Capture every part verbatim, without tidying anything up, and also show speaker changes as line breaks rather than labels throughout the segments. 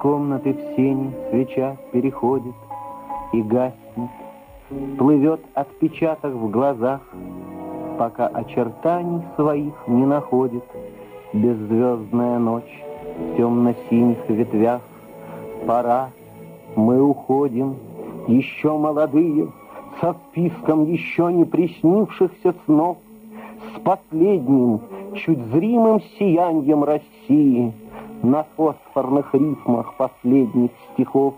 комнаты в сени свеча переходит и гаснет, плывет отпечаток в глазах, пока очертаний своих не находит беззвездная ночь в темно-синих ветвях. Пора, мы уходим, еще молодые, со списком еще не приснившихся снов, с последним, чуть зримым сиянием России на фосфорных рифмах последних стихов.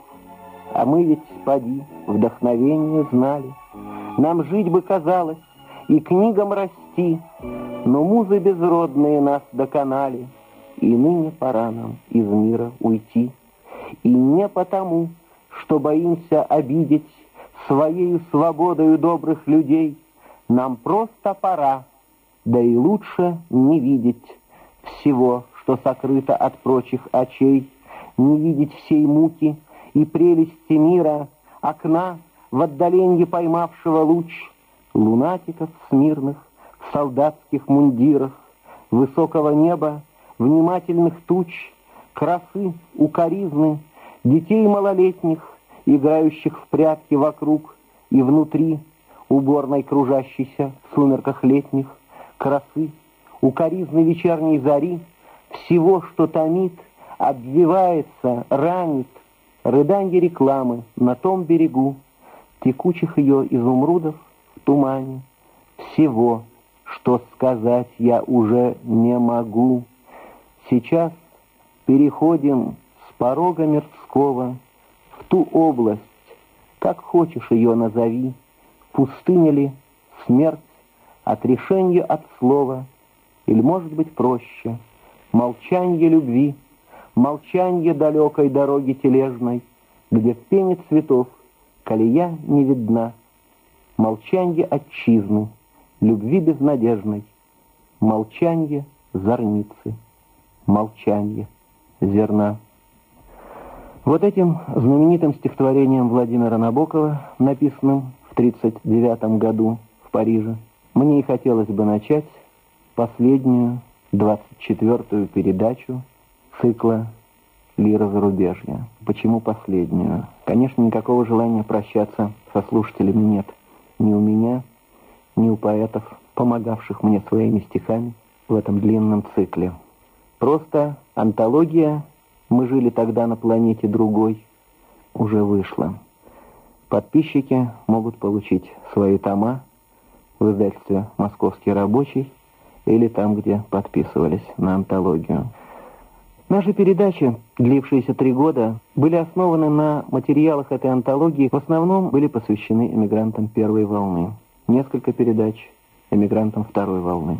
А мы ведь, поди, вдохновение знали, нам жить бы казалось и книгам расти, но музы безродные нас доконали, и ныне пора нам из мира уйти. И не потому, что боимся обидеть своею свободою добрых людей, нам просто пора, да и лучше не видеть всего, что сокрыто от прочих очей, не видеть всей муки и прелести мира, окна в отдаленье поймавшего луч, лунатиков смирных в солдатских мундирах, высокого неба, внимательных туч, красы, укоризны, детей малолетних, играющих в прятки вокруг и внутри уборной кружащейся в сумерках летних, красы, укоризны вечерней зари, всего, что томит, обвивается, ранит, рыданье рекламы на том берегу, текучих ее изумрудов в тумане, всего, что сказать я уже не могу. Сейчас переходим с порога мирского в ту область, как хочешь ее назови, пустыня ли, смерть, отрешенье от слова, или, может быть, проще, молчанье любви, молчанье далекой дороги тележной, где в пене цветов колея не видна, молчанье отчизны, любви безнадежной, молчанье зорницы, молчанье зерна. Вот этим знаменитым стихотворением Владимира Набокова, написанным в тридцать девятом году в Париже, мне и хотелось бы начать последнюю, двадцать четвертую передачу цикла «Лира зарубежья». Почему последнюю? Конечно, никакого желания прощаться со слушателями нет. Ни у меня, ни у поэтов, помогавших мне своими стихами в этом длинном цикле. Просто антология «Мы жили тогда на планете другой» уже вышла. Подписчики могут получить свои тома в издательстве «Московский рабочий» или там, где подписывались на антологию. Наши передачи, длившиеся три года, были основаны на материалах этой антологии, в основном были посвящены эмигрантам первой волны. Несколько передач эмигрантам второй волны.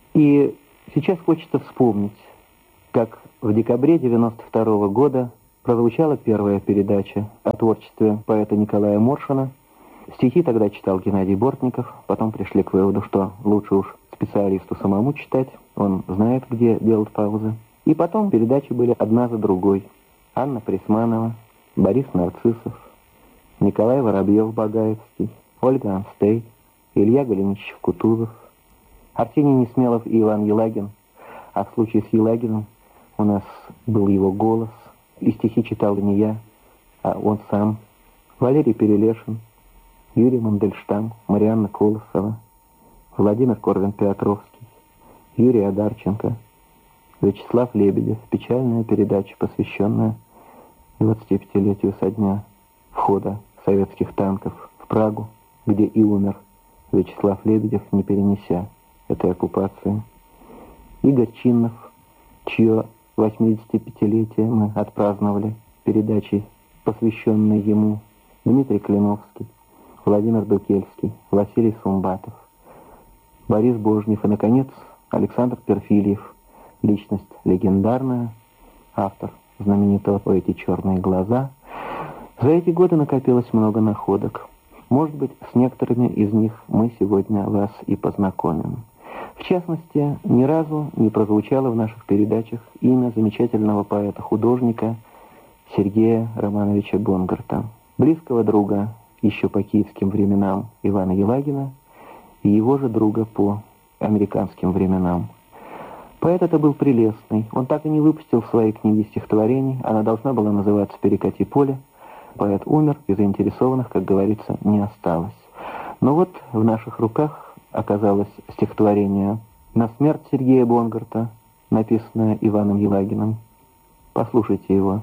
И сейчас хочется вспомнить, как в декабре девяносто второго года прозвучала первая передача о творчестве поэта Николая Моршина. Стихи тогда читал Геннадий Бортников, потом пришли к выводу, что лучше уж специалисту самому читать, он знает, где делать паузы. И потом передачи были одна за другой. Анна Присманова, Борис Нарциссов, Николай Воробьев-Багаевский, Ольга Анстей, Илья Голенищев-Кутузов, Арсений Несмелов и Иван Елагин. А в случае с Елагиным у нас был его голос, и стихи читал не я, а он сам. Валерий Перелешин, Юрий Мандельштам, Марианна Колосова, Владимир Корвин-Петровский, Юрий Одарченко, Вячеслав Лебедев. Печальная передача, посвященная двадцатипятилетию со дня входа советских танков в Прагу, где и умер Вячеслав Лебедев, не перенеся этой оккупации. Игорь Чиннов, чье восьмидесятипятилетие мы отпраздновали передачей, посвященной ему. Дмитрий Клиновский, Владимир Дукельский, Василий Сумбатов, Борис Божнев и, наконец, Александр Перфильев, личность легендарная, автор знаменитого «Эти черные глаза». За эти годы накопилось много находок. Может быть, с некоторыми из них мы сегодня вас и познакомим. В частности, ни разу не прозвучало в наших передачах имя замечательного поэта-художника Сергея Романовича Бонгарта, близкого друга еще по киевским временам Ивана Елагина и его же друга по американским временам. Поэт это был прелестный. Он так и не выпустил в своей книге стихотворений. Она должна была называться «Перекати поле». Поэт умер, и заинтересованных, как говорится, не осталось. Но вот в наших руках оказалось стихотворение «На смерть» Сергея Бонгарта, написанное Иваном Елагиным. Послушайте его.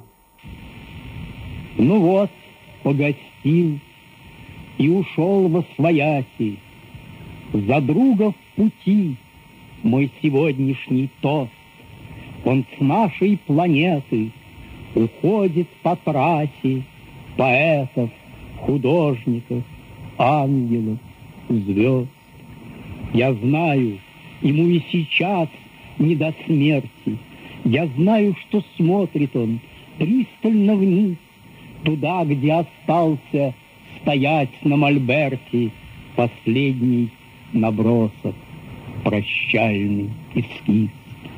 Ну вот, погостил и ушел восвояси, за друга в пути мой сегодняшний тост. Он с нашей планеты уходит по трассе поэтов, художников, ангелов, звезд. Я знаю, ему и сейчас не до смерти. Я знаю, что смотрит он пристально вниз, туда, где остался стоять на мольберте последний набросок, прощальный эскиз.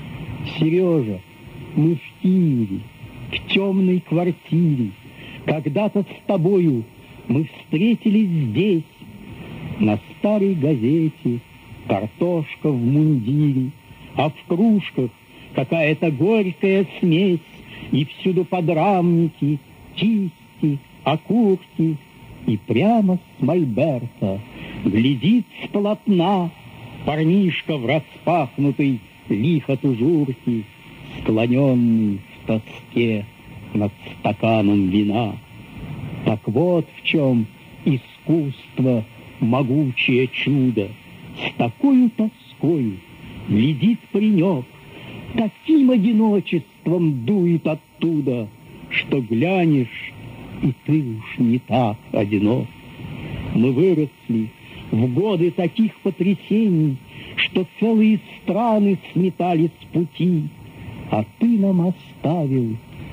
Сережа, мы в Киеве, в темной квартире. Когда-то с тобою мы встретились здесь, на старой газете картошка в мундире, а в кружках какая-то горькая смесь, и всюду подрамники, кисти, окурки, и прямо с мольберта глядит с полотна парнишка в распахнутой лихо тужурке, склоненный в тоске над стаканом вина. Так вот в чем искусство, могучее чудо. С такою тоскою глядит паренек, таким одиночеством дует оттуда, что глянешь, и ты уж не так одинок. Мы выросли в годы таких потрясений, что целые страны сметали с пути, а ты нам оставил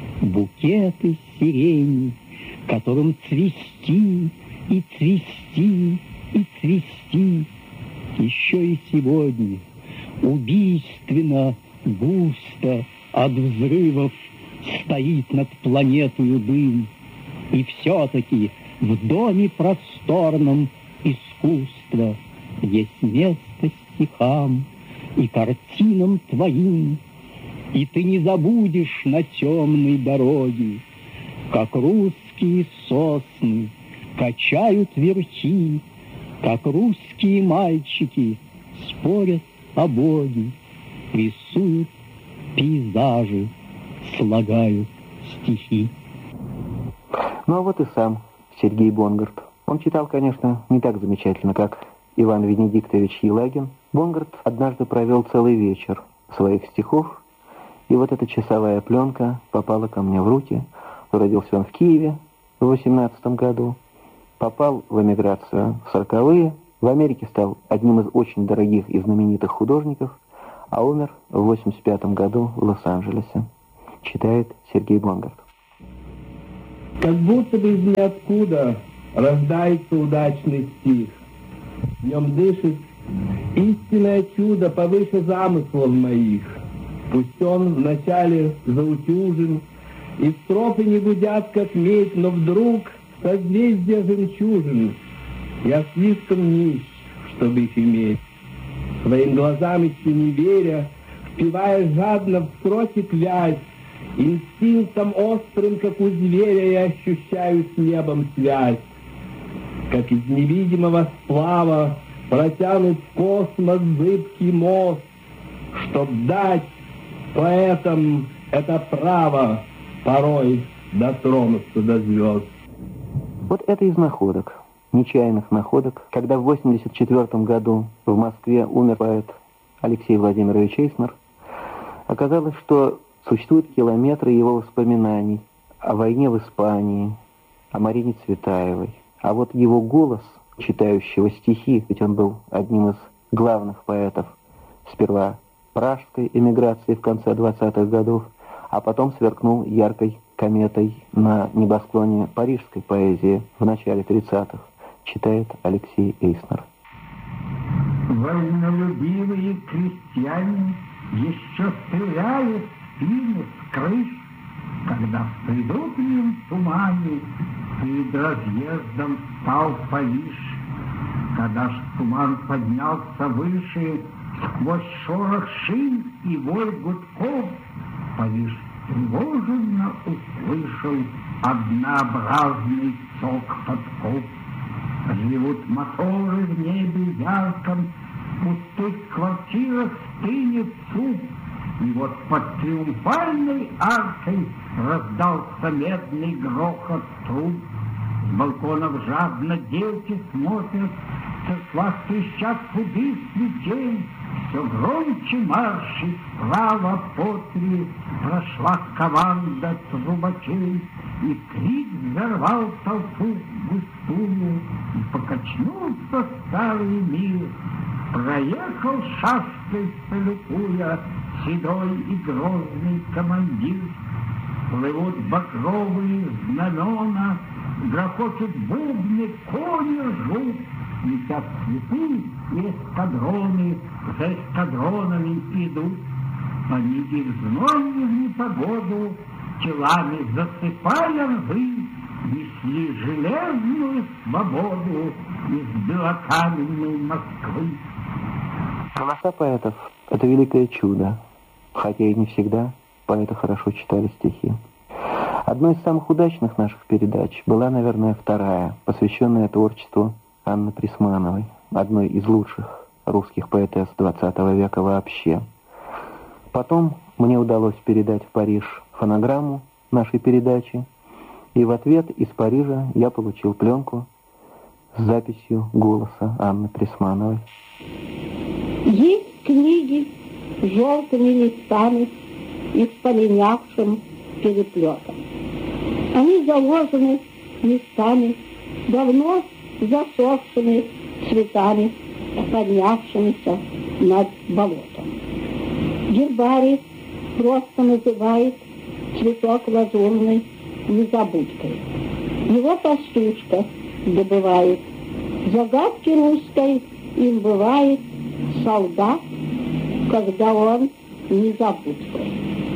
букеты сирени, которым цвести и цвести и цвести. Еще и сегодня убийственно густо от взрывов стоит над планетою дым. И все-таки в доме просторном искусства есть место стихам и картинам твоим. И ты не забудешь на темной дороге, как русские сосны качают верхи, как русские мальчики спорят о Боге, рисуют пейзажи, слагают стихи.
Ну а вот и сам Сергей Бонгарт. Он читал, конечно, не так замечательно, как Иван Венедиктович Елагин. Бонгарт однажды провел целый вечер своих стихов, и вот эта часовая пленка попала ко мне в руки. Родился он в Киеве в восемнадцатом году, попал в эмиграцию в сороковые, в Америке стал одним из очень дорогих и знаменитых художников, а умер в восемьдесят пятом году в Лос-Анджелесе. Читает Сергей Бонгарт.
Как будто бы из ниоткуда рождается удачный стих. В нем дышит истинное чудо повыше замыслов моих. Пусть он вначале заутюжен, и строфы не гудят, как медь, но вдруг созвездие жемчужин. Я слишком нищ, чтобы их иметь. Своим глазам еще не веря, впивая жадно в строчек вязь, инстинктом острым, как у зверя, я ощущаю с небом связь. Как из невидимого сплава протянут в космос зыбкий мост, чтоб дать поэтам это право порой дотронуться до звезд.
Вот это из находок, нечаянных находок, когда в восемьдесят четвёртом году в Москве умер поэт Алексей Владимирович Эйснер, оказалось, что существуют километры его воспоминаний о войне в Испании, о Марине Цветаевой. А вот его голос, читающего стихи, ведь он был одним из главных поэтов сперва пражской эмиграции в конце двадцатых годов, а потом сверкнул яркой кометой на небосклоне парижской поэзии в начале тридцатых, читает Алексей Эйснер.
Вольнолюбивые крестьяне еще стреляют в спину с крыш, когда в предутреннем тумане перед разъездом стал Париж. Когда ж туман поднялся выше, Сквозь шорох шин и вой гудков Париж тревоженно услышал однообразный цок подков. Живут моторы в небе ярком, в пустых квартирах стынет суп. И вот под триумфальной аркой раздался медный грохот труб. С балконов жадно дети смотрят, в церквах трещат пуды свечей. Все громче марши справа по три прошла команда трубачей. И крик взорвал толпу густую, и покачнулся старый мир. Проехал шашкой салютуя седой и грозный командир. Плывут багровые знамена, грохочут бубны, кони ржут. Летят цветы и эскадроны, за эскадронами идут. Они и в зной, и в непогоду, телами засыпая рвы, несли железную свободу из белокаменной Москвы.
Голоса поэтов — это великое чудо, хотя и не всегда поэты хорошо читали стихи. Одной из самых удачных наших передач была, наверное, вторая, посвященная творчеству Анны Присмановой, одной из лучших русских поэтесс двадцатого века вообще. Потом мне удалось передать в Париж фонограмму нашей передачи, и в ответ из Парижа я получил пленку с записью голоса Анны Присмановой.
Есть книги с желтыми листами и с полинявшим переплетом. Они заложены местами давно засохшими цветами, поднявшимися над болотом. Гербарий просто называет цветок лазурный незабудкой. Его пастушка добывает. Загадки русской им бывает солдат, когда он незабудкой.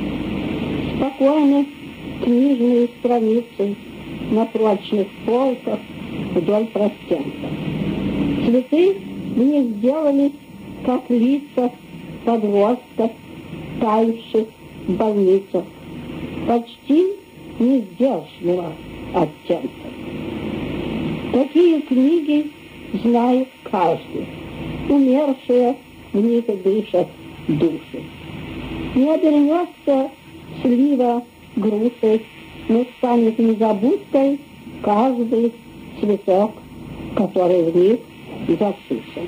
Спокойно книжные страницы на прочных полках вдоль простенка. Цветы в них сделались, как лица подростков, таявших в больницах, почти несдержанного оттенка. Такие книги знает каждый. Умершие в них дышат души. Не обернется слива грушей, но станет незабудкой каждый цветок, который в них засушен.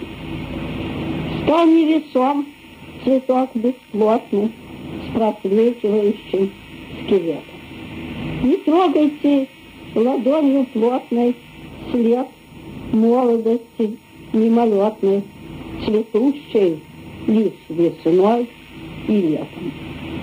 Стал невесом цветок бесплотный, с просвечивающим скелетом. Не трогайте ладонью плотной след молодости мимолетной, цветущей лишь весной и летом.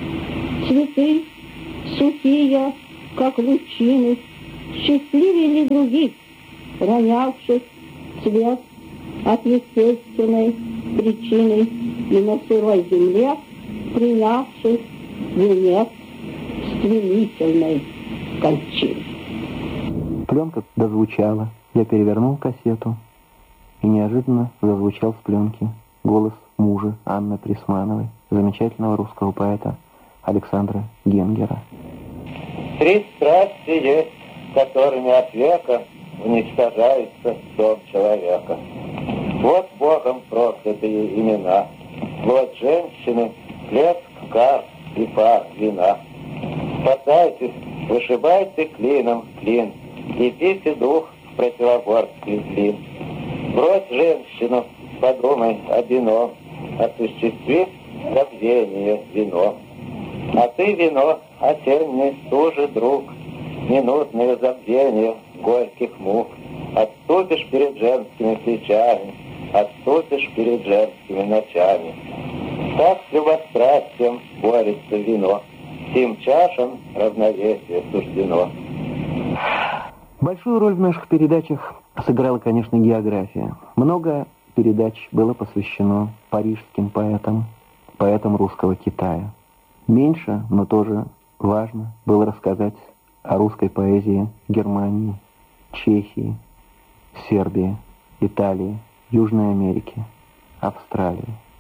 Цветы сухие, как лучины, счастливее ли других, ронявших цвет от естественной причины и на сырой земле принявших венец стремительной кончины.
Пленка дозвучала. Я перевернул кассету, и неожиданно зазвучал с пленки голос мужа Анны Присмановой, замечательного русского поэта Александра Генгера.
Три страсти есть, которыми от века уничтожается дом человека. Вот Богом проклятые имена, вот женщины, плеск карт и пар вина. Спасайтесь, вышибайте клином клин, идите дух в противоборский клин. Брось женщину, подумай о вино, осуществи забвение вино. А ты, вино, осенний стужи, друг, минутное забвение горьких мук. Отступишь перед женскими плечами, отступишь перед женскими ночами. Так с любострастием борется вино, сим чашам равновесие суждено.
Большую роль в наших передачах сыграла, конечно, география. Много передач было посвящено парижским поэтам, поэтам русского Китая. Меньше, но тоже важно было рассказать о русской поэзии Германии, Чехии, Сербии, Италии, Южной Америки, Австралии.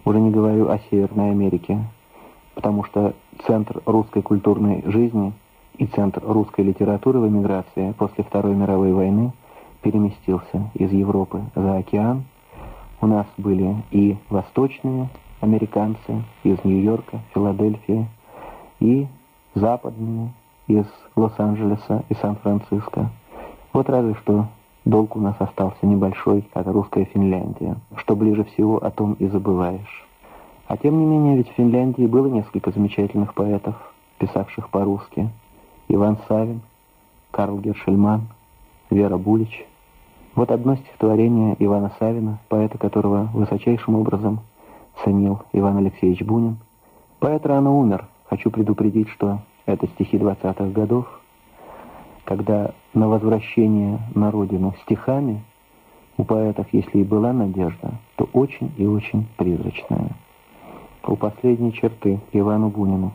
Уже не говорю о Северной Америке, потому что центр русской культурной жизни и центр русской литературы в эмиграции после Второй мировой войны переместился из Европы за океан. У нас были и восточные американцы из Нью-Йорка, Филадельфии, и западные из Лос-Анджелеса и Сан-Франциско. Вот разве что долг у нас остался небольшой, как русская Финляндия. Что ближе всего, о том и забываешь. А тем не менее, ведь в Финляндии было несколько замечательных поэтов, писавших по-русски. Иван Савин, Карл Гершельман, Вера Булич. Вот одно стихотворение Ивана Савина, поэта, которого высочайшим образом ценил Иван Алексеевич Бунин. Поэт рано умер. Хочу предупредить, что это стихи двадцатых годов, когда на возвращение на родину стихами у поэтов, если и была надежда, то очень и очень призрачная. У последней черты Ивану Бунину.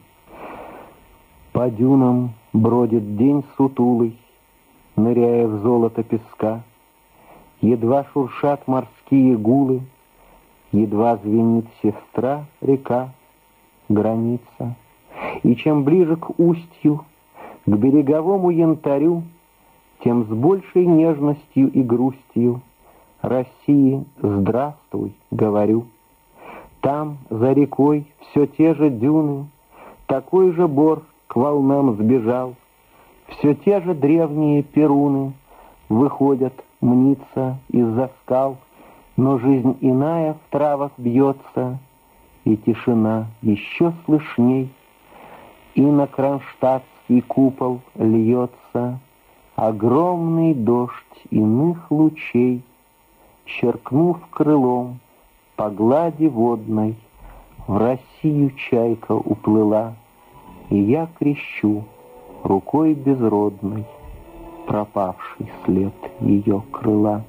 По дюнам бродит день сутулый, ныряя в золото песка. Едва шуршат морские гулы, едва звенит сестра река, граница. И чем ближе к устью, к береговому янтарю, тем с большей нежностью и грустью России здравствуй, говорю. Там, за рекой, все те же дюны, такой же бор к волнам сбежал, все те же древние перуны выходят мниться из-за скал, но жизнь иная в травах бьется, и тишина еще слышней, и на кронштадтский купол льется огромный дождь иных лучей, черкнув крылом по глади водной, в Россию чайка уплыла, и я крещу рукой безродной пропавший след ее крыла.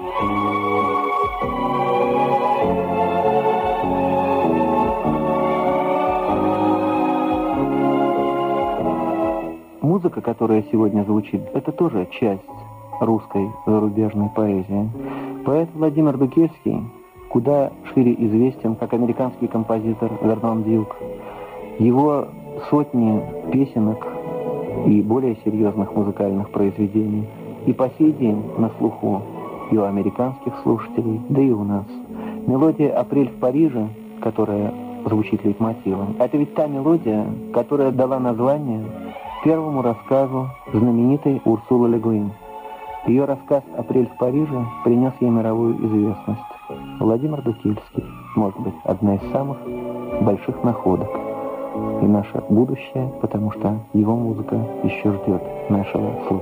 Музыка, которая сегодня звучит, это тоже часть русской зарубежной поэзии. Поэт Владимир Дукельский куда шире известен как американский композитор Вернон Дьюк. Его сотни песенок и более серьезных музыкальных произведений и по сей день на слуху и у американских слушателей, да и у нас. Мелодия «Апрель в Париже», которая звучит лейтмотивом, это ведь та мелодия, которая дала название первому рассказу знаменитой Урсулы Ле Гуин. Ее рассказ «Апрель в Париже» принес ей мировую известность. Владимир Дукельский, может быть, одна из самых больших находок и наше будущее, потому что его музыка еще ждет нашего слушателя.